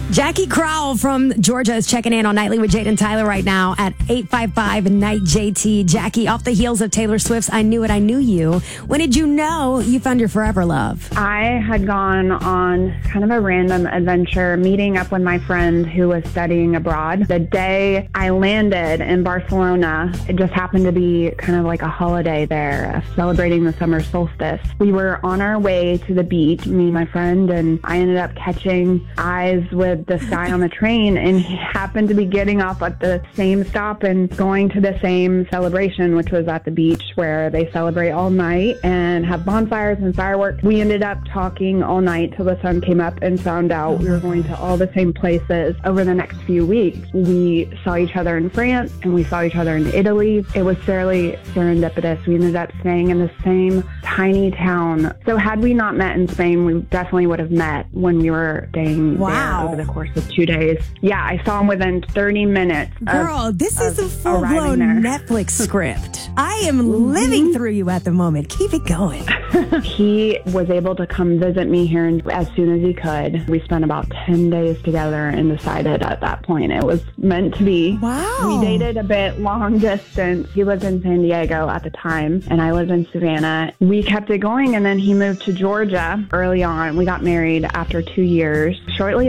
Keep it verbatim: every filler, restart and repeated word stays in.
Jackie Crowell from Georgia is checking in on Nightly with Jade and Tyler right now at eight five five night J T. Jackie, off the heels of Taylor Swift's I Knew It, I Knew You, when did you know you found your forever love? I had gone on kind of a random adventure, meeting up with my friend who was studying abroad. The day I landed in Barcelona, it just happened to be kind of like a holiday there, uh, celebrating the summer solstice. We were on our way to the beach, me and my friend, and I ended up catching eyes with this guy on the train, and he happened to be getting off at the same stop and going to the same celebration, which was at the beach where they celebrate all night and have bonfires and fireworks. We ended up talking all night till the sun came up and found out we were going to all the same places over the next few weeks. We saw each other in France and we saw each other in Italy. It was fairly serendipitous. We ended up staying in the same tiny town. So had we not met in Spain, we definitely would have met when we were staying Wow. there over the course of two days. Yeah, I saw him within thirty minutes. Girl, of, this is of a full-blown Netflix script. I am mm-hmm. living through you at the moment. Keep it going. He was able to come visit me here as soon as he could. We spent about ten days together and decided at that point it was meant to be. Wow. We dated a bit long distance. He lived in San Diego at the time, and I lived in Savannah. We kept it going, and then he moved to Georgia early on. We got married after two years. Shortly